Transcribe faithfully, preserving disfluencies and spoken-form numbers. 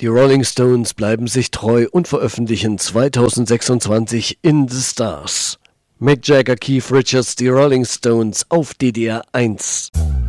Die Rolling Stones bleiben sich treu und veröffentlichen zweitausendsechsundzwanzig In the Stars. Mick Jagger, Keith Richards, die Rolling Stones auf D D R eins.